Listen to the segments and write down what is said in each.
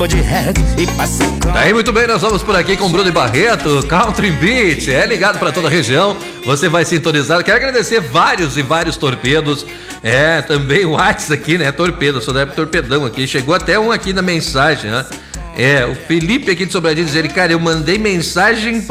Aí, muito bem, nós vamos por aqui com o Bruno Barreto, Country Beat, ligado para toda a região, você vai sintonizar. Quero agradecer vários torpedos, também o WhatsApp aqui, né, torpedo, só deve torpedão aqui, chegou até um aqui na mensagem, né? O Felipe aqui de Sobradinho diz ele, cara, eu mandei mensagem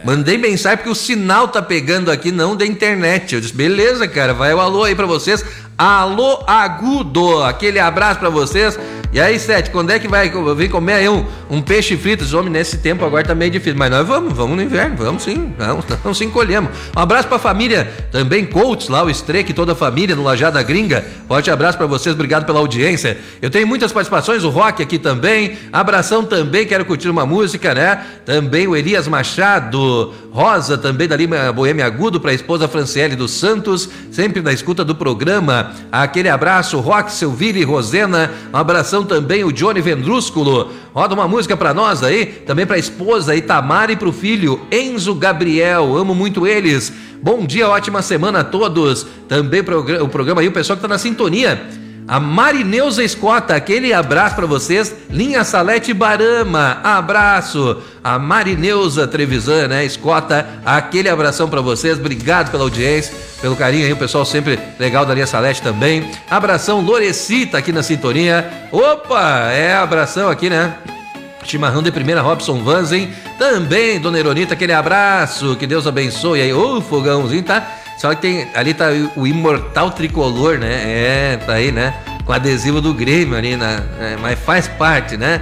porque o sinal tá pegando aqui, não da internet. Eu disse, beleza, cara, vai o alô aí pra vocês. Alô Agudo, aquele abraço pra vocês. E aí, Sete, quando é que vai vir comer aí um peixe frito? Homem, nesse tempo agora tá meio difícil, mas nós vamos no inverno, vamos sim, não se encolhemos. Um abraço pra família, também Coates, lá o Streck, toda a família no Lajada Gringa. Forte abraço pra vocês, obrigado pela audiência. Eu tenho muitas participações, o Rock aqui também, abração também, quero curtir uma música, né? Também o Elias Machado, Rosa também da Lima Boêmia Agudo, pra esposa Franciele dos Santos, sempre na escuta do programa. Aquele abraço, Rock, Silvire e Rosena, um abração também o Johnny Vendrúsculo, roda uma música pra nós aí, também pra esposa Itamar e pro filho Enzo Gabriel, amo muito eles, bom dia, ótima semana a todos, também o programa aí, o pessoal que tá na sintonia, a Marineuza Escota, aquele abraço pra vocês, Linha Salete Barama, abraço, a Marineuza Trevisan, né, Escota, aquele abração pra vocês, obrigado pela audiência, pelo carinho aí, o pessoal sempre legal da Linha Salete também, abração Lorecita aqui na sintonia, opa, abração aqui, né, chimarrão de primeira, Robson Vanzen, também, Dona Eronita, aquele abraço, que Deus abençoe aí, fogãozinho, tá? Só que ali tá o imortal tricolor, né? Tá aí, né? Com adesivo do Grêmio ali, mas faz parte, né?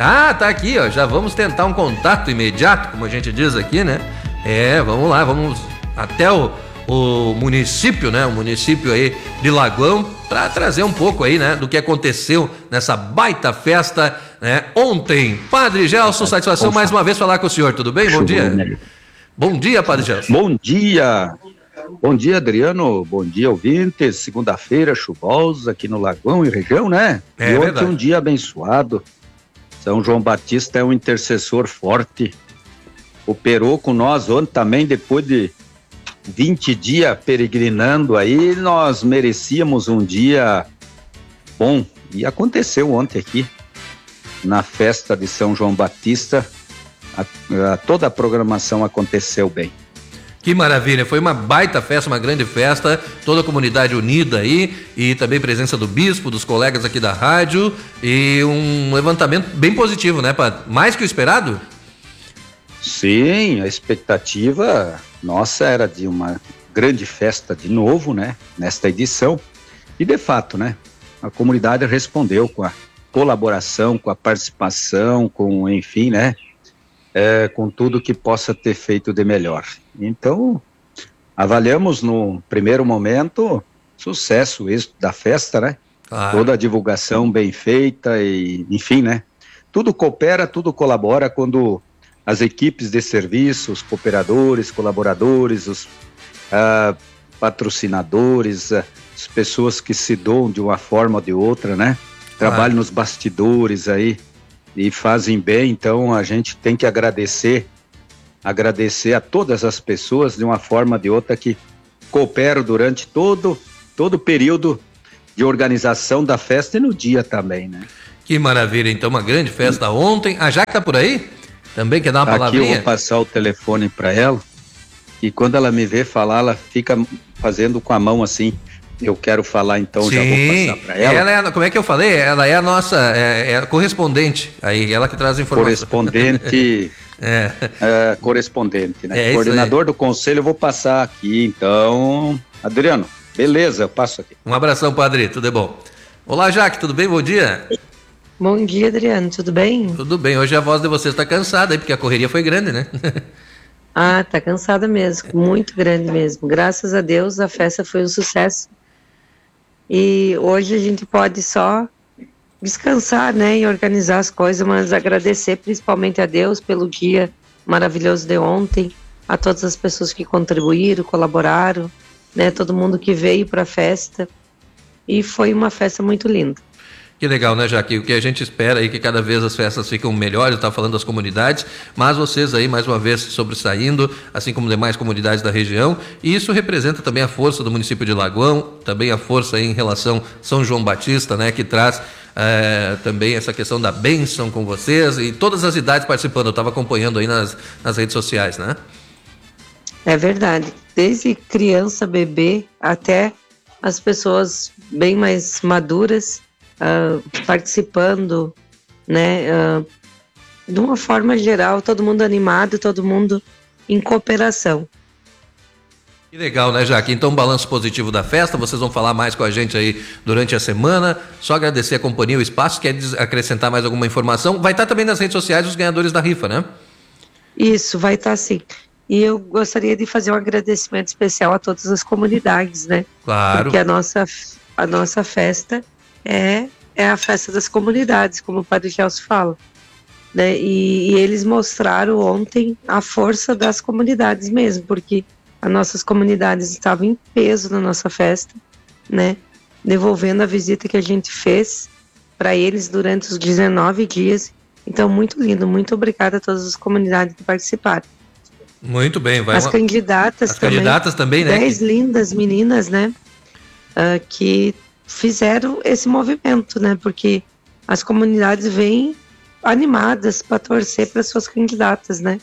Tá aqui, ó. Já vamos tentar um contato imediato, como a gente diz aqui, né? Vamos lá, vamos até o município, né? O município aí de Lagoão, para trazer um pouco aí, né? Do que aconteceu nessa baita festa, né? Ontem. Padre Gelson, satisfação mais uma vez falar com o senhor, tudo bem? Bom dia. Bom dia, Padre Gelson. Bom dia. Bom dia, Adriano. Bom dia, ouvintes. Segunda-feira, chuvosa aqui no Lagoão e região, né? E ontem um dia abençoado. São João Batista é um intercessor forte. Operou com nós ontem também, depois de 20 dias peregrinando aí, nós merecíamos um dia bom. E aconteceu ontem aqui, na festa de São João Batista, toda a programação aconteceu bem. Que maravilha, foi uma baita festa, uma grande festa, toda a comunidade unida aí, e também presença do bispo, dos colegas aqui da rádio, e um levantamento bem positivo, né, Padre? Mais que o esperado? Sim, a expectativa nossa era de uma grande festa de novo, né, nesta edição, e de fato, né, a comunidade respondeu com a colaboração, com a participação, com, enfim, né, com tudo que possa ter feito de melhor. Então, avaliamos no primeiro momento sucesso, o êxito da festa, né? Toda a divulgação bem feita e, enfim, né? Tudo coopera, tudo colabora quando as equipes de serviço, os cooperadores, colaboradores, os patrocinadores, as pessoas que se doam de uma forma ou de outra, né? Trabalham nos bastidores aí e fazem bem, então a gente tem que agradecer a todas as pessoas de uma forma ou de outra que cooperam durante todo o período de organização da festa e no dia também, né? Que maravilha, então uma grande festa ontem. A Jaque tá por aí? Também quer dar uma palavrinha? Aqui eu vou passar o telefone para ela e quando ela me vê falar, ela fica fazendo com a mão assim. Eu quero falar, então. Sim, já vou passar para ela. Ela como é que eu falei? Ela é a nossa correspondente, aí ela que traz informações. Correspondente, correspondente, né? Coordenador do conselho, eu vou passar aqui, então. Adriano, beleza, eu passo aqui. Um abração, Padre, tudo é bom. Olá, Jaque, tudo bem? Bom dia. Bom dia, Adriano, tudo bem? Tudo bem, hoje a voz de vocês está cansada aí, porque a correria foi grande, né? Tá cansada mesmo, muito grande mesmo. Graças a Deus a festa foi um sucesso. E hoje a gente pode só descansar, né, e organizar as coisas, mas agradecer principalmente a Deus pelo dia maravilhoso de ontem, a todas as pessoas que contribuíram, colaboraram, né, todo mundo que veio para a festa, e foi uma festa muito linda. Que legal, né, Jaque? O que a gente espera aí que cada vez as festas ficam melhores, eu estava falando das comunidades, mas vocês aí, mais uma vez, sobressaindo, assim como demais comunidades da região, e isso representa também a força do município de Lagoão, também a força aí em relação São João Batista, né, que traz também essa questão da bênção com vocês, e todas as idades participando, eu estava acompanhando aí nas redes sociais, né? É verdade, desde criança, bebê, até as pessoas bem mais maduras, participando, né, de uma forma geral, todo mundo animado, todo mundo em cooperação. Que legal, né, Jaque? Então, balanço positivo da festa, vocês vão falar mais com a gente aí durante a semana, só agradecer a companhia, o espaço, quer acrescentar mais alguma informação? Vai estar também nas redes sociais os ganhadores da rifa, né? Isso, vai estar sim. E eu gostaria de fazer um agradecimento especial a todas as comunidades, né? Claro. Porque a nossa festa é a festa das comunidades, como o Padre Gelson fala, né? E eles mostraram ontem a força das comunidades mesmo, porque as nossas comunidades estavam em peso na nossa festa, né? Devolvendo a visita que a gente fez para eles durante os 19 dias. Então, muito lindo, muito obrigada a todas as comunidades que participaram. Muito bem, vai. As candidatas também, né? 10 lindas meninas, né? Que fizeram esse movimento, né? Porque as comunidades vêm animadas para torcer para suas candidatas, né?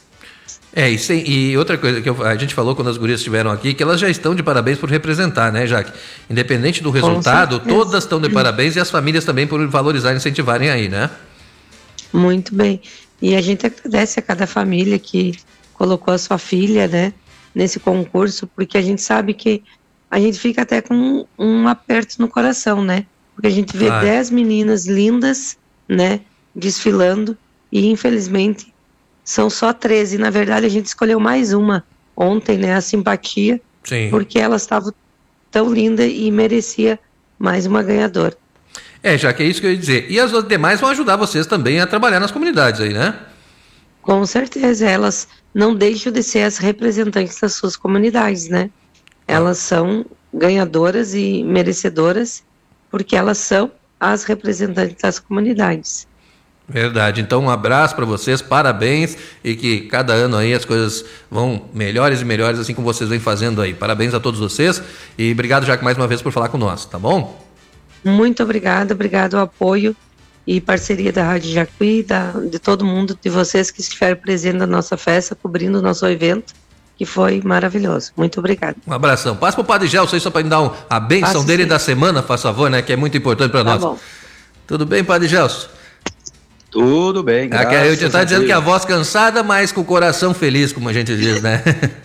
E outra coisa que a gente falou quando as gurias estiveram aqui, que elas já estão de parabéns por representar, né, Jaque? Independente do resultado, todas estão de parabéns, e as famílias também por valorizar e incentivarem aí, né? Muito bem. E a gente agradece a cada família que colocou a sua filha, né, nesse concurso, porque a gente sabe que a gente fica até com um aperto no coração, né? Porque a gente vê 10 meninas lindas, né, desfilando, e infelizmente são só 13. Na verdade, a gente escolheu mais uma ontem, né, a Simpatia, Sim. Porque elas estavam tão lindas e merecia mais uma ganhadora. Já que é isso que eu ia dizer. E as demais vão ajudar vocês também a trabalhar nas comunidades aí, né? Com certeza, elas não deixam de ser as representantes das suas comunidades, né? Elas são ganhadoras e merecedoras, porque elas são as representantes das comunidades. Verdade. Então, um abraço para vocês, parabéns, e que cada ano aí as coisas vão melhores e melhores, assim como vocês vêm fazendo aí. Parabéns a todos vocês e obrigado, Jaque, mais uma vez por falar com nós, tá bom? Muito obrigada, obrigado ao apoio e parceria da Rádio Jacuí, de todo mundo, de vocês que estiveram presentes na nossa festa, cobrindo o nosso evento, que foi maravilhoso. Muito obrigada. Um abração. Passa pro Padre Gelson aí só para dar a bênção dele sim. Da semana, faz favor, né? Que é muito importante para nós. Bom. Tudo bem, Padre Gelson? Tudo bem, graças a Deus. Eu tá dizendo que a voz cansada, mas com o coração feliz, como a gente diz, né?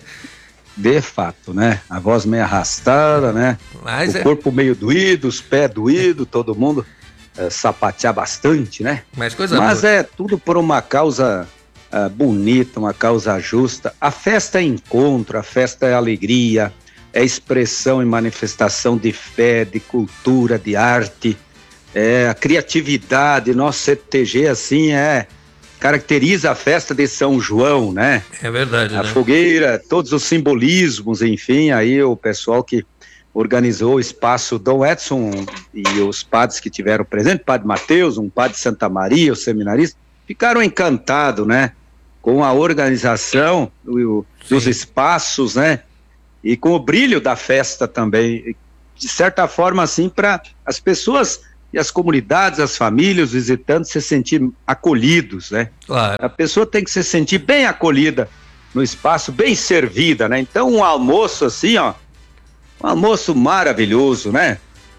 De fato, né? A voz meio arrastada, né? Mas o corpo meio doído, os pés doídos, todo mundo sapatear bastante, né? Mas boa. É tudo por uma causa bonita, uma causa justa. A festa é encontro, a festa é alegria, é expressão e manifestação de fé, de cultura, de arte, a criatividade. Nosso CTG, assim, caracteriza a festa de São João, né? É verdade, a fogueira, todos os simbolismos, enfim, aí o pessoal que organizou o espaço Dom Edson e os padres que tiveram presente, Padre Mateus, um padre de Santa Maria, os seminaristas, ficaram encantados, né? Com a organização dos espaços, né? E com o brilho da festa também, de certa forma, assim, para as pessoas e as comunidades, as famílias, os visitantes se sentirem acolhidos, né? Claro. A pessoa tem que se sentir bem acolhida no espaço, bem servida, né? Então, um almoço assim, ó, um almoço maravilhoso, né?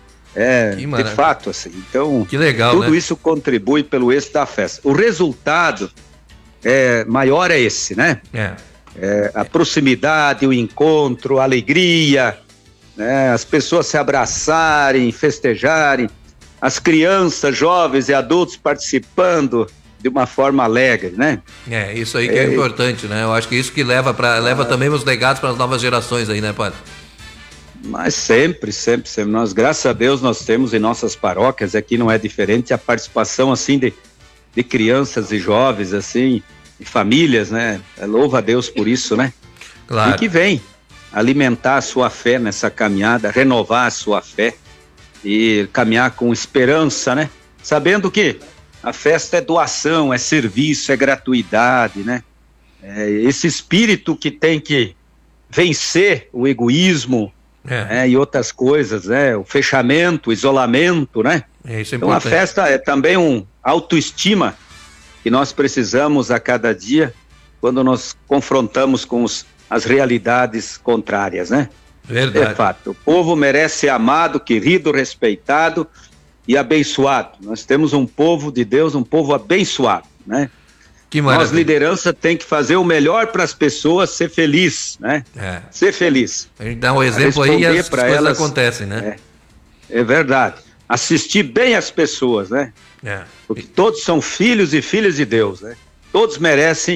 De fato, assim. Então, que legal, tudo né? isso contribui pelo êxito da festa. O resultado maior é esse, né? A proximidade, o encontro, a alegria, né? As pessoas se abraçarem, festejarem, as crianças, jovens e adultos participando de uma forma alegre, né? Isso aí que é importante, né? Eu acho que isso que leva também os legados para as novas gerações aí, né, padre? Mas sempre. Nós, graças a Deus, nós temos em nossas paróquias, aqui não é diferente, a participação, assim, de crianças e jovens, assim, e famílias, né? Louva a Deus por isso, né? Claro. E que vem alimentar a sua fé nessa caminhada, renovar a sua fé, e caminhar com esperança, né? sabendo que a festa é doação, é serviço, é gratuidade, né? É esse espírito que tem que vencer o egoísmo, e outras coisas, né? O fechamento, o isolamento, né? Isso é então a festa é também um autoestima que nós precisamos a cada dia quando nós confrontamos com as realidades contrárias, né? Verdade. É fato. O povo merece ser amado, querido, respeitado e abençoado. Nós temos um povo de Deus, um povo abençoado, né? Que maravilha. Nós, liderança, tem que fazer o melhor para as pessoas ser feliz, né? Ser feliz. A gente dá um exemplo aí e as coisas acontecem, né? É verdade. Assistir bem as pessoas, né? Porque todos são filhos e filhas de Deus, né? Todos merecem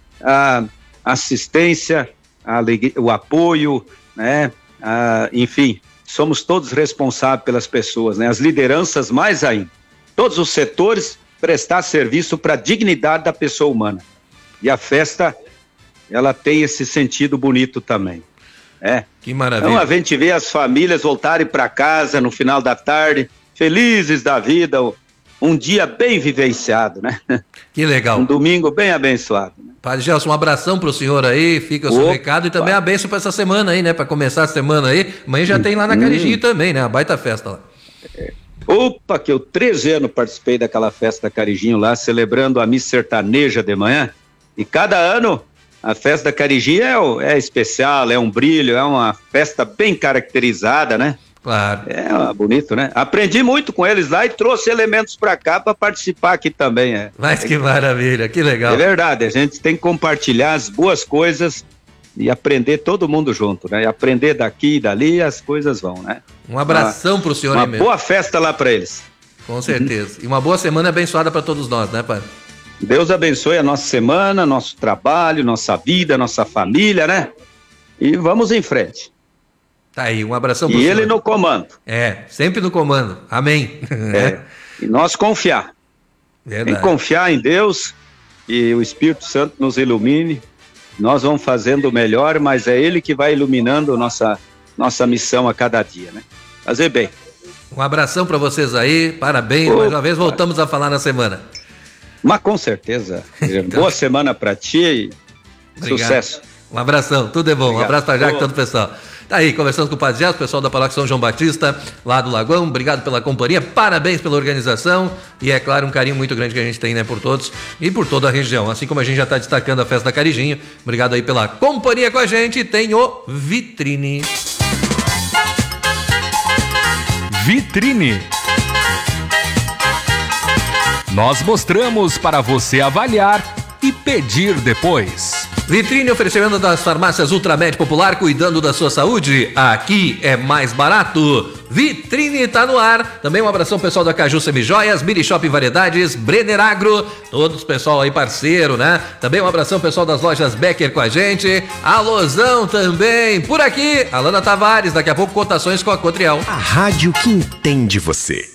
a assistência, o apoio, né? Enfim, somos todos responsáveis pelas pessoas, né? As lideranças mais ainda. Todos os setores prestar serviço para a dignidade da pessoa humana. E a festa, ela tem esse sentido bonito também. Que maravilha. Então a gente vê as famílias voltarem para casa no final da tarde, felizes da vida, um dia bem vivenciado, né? Que legal. Um domingo bem abençoado. Né? Padre Gelson, um abração pro senhor aí, fica o seu recado e também a bênção para essa semana aí, né? Para começar a semana aí. Amanhã já tem lá na Carijinho também, né? A baita festa lá. Opa, que eu 13 anos participei daquela festa da Carijinho lá, celebrando a missa sertaneja de manhã. E cada ano a festa da Carijinho é especial, é um brilho, é uma festa bem caracterizada, né? Claro. É bonito, né? Aprendi muito com eles lá e trouxe elementos para cá para participar aqui também. Mas que maravilha, que legal. É verdade, a gente tem que compartilhar as boas coisas e aprender todo mundo junto, né? E aprender daqui e dali as coisas vão, né? Um abração pro senhor aí mesmo. Uma boa festa lá para eles. Com certeza. E uma boa semana abençoada para todos nós, né, pai? Deus abençoe a nossa semana, nosso trabalho, nossa vida, nossa família, né? E vamos em frente. Tá aí, um abração pro senhor. E ele no comando. Sempre no comando. Amém. E nós confiar. Verdade. Tem que confiar em Deus e o Espírito Santo nos ilumine. Nós vamos fazendo o melhor, mas é Ele que vai iluminando nossa missão a cada dia, né? Fazer bem. Um abração para vocês aí, parabéns. Mais uma vez voltamos a falar na semana. Mas com certeza. Boa semana para ti e sucesso. Um abração, tudo é bom. Obrigado. Um abraço para Jaque e todo o pessoal. Tá aí, conversando com o Padre Gelson, pessoal da Paróquia São João Batista, lá do Lagoão. Obrigado pela companhia, parabéns pela organização e, é claro, um carinho muito grande que a gente tem, né, por todos e por toda a região. Assim como a gente já está destacando a festa da Carijinho. Obrigado aí pela companhia com a gente. Tem o Vitrine. Vitrine. Nós mostramos para você avaliar e pedir depois. Vitrine, oferecimento das farmácias Ultramed Popular, cuidando da sua saúde. Aqui é mais barato. Vitrine tá no ar. Também um abração pessoal da Caju Semijoias, Mini Shopping Variedades, Brenner Agro, todos o pessoal aí parceiro, né? Também um abração pessoal das lojas Becker com a gente. Alôzão também. Por aqui, Alana Tavares, daqui a pouco cotações com a Cotriel. A rádio que entende você.